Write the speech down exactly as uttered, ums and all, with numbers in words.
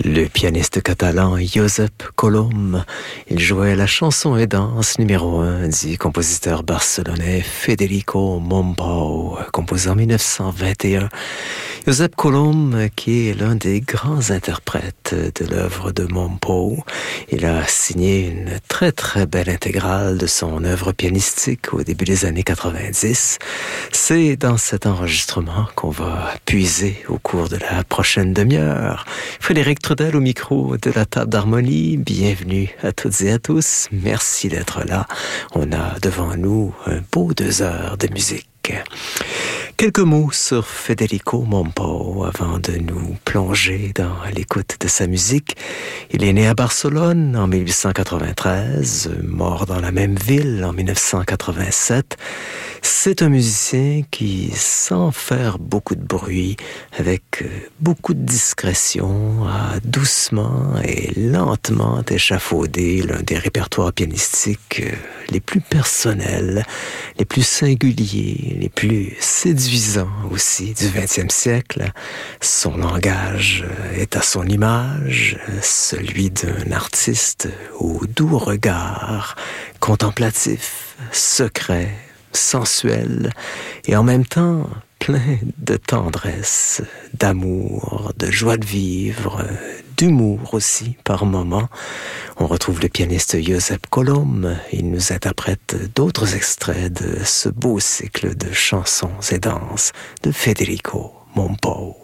Le pianiste catalan Josep Colom, il jouait la chanson et danse numéro un du compositeur barcelonais Federico Mompou, composé en dix-neuf cent vingt et un. Josep Colom, qui est l'un des grands interprètes de l'œuvre de Mompou, il a signé une très très belle intégrale de son œuvre pianistique au début des années quatre-vingt-dix. C'est dans cet enregistrement qu'on va puiser au cours de la prochaine demi-heure. Frédéric Trudel au micro de la table d'harmonie. Bienvenue à toutes et à tous. Merci d'être là. On a devant nous un beau deux heures de musique. Quelques mots sur Federico Mompou avant de nous plonger dans l'écoute de sa musique. Il est né à Barcelone en mille huit cent quatre-vingt-treize, mort dans la même ville en mille neuf cent quatre-vingt-sept. C'est un musicien qui, sans faire beaucoup de bruit, avec beaucoup de discrétion, a doucement et lentement échafaudé l'un des répertoires pianistiques les plus personnels, les plus singuliers, les plus séduisants aussi du vingtième siècle. Son langage est à son image, celui d'un artiste au doux regard, contemplatif, secret, sensuel et en même temps plein de tendresse, d'amour, de joie de vivre, d'humour aussi par moments. On retrouve le pianiste Josep Colom. Il nous interprète d'autres extraits de ce beau cycle de chansons et danses de Federico Mompou.